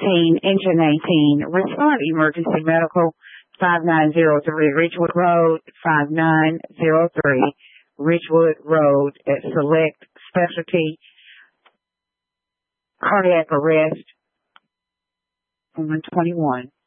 Engine 18. Respond Emergency Medical 5903 Ridgewood Road, 5903 Ridgewood Road at Select Specialty Cardiac Arrest, 121.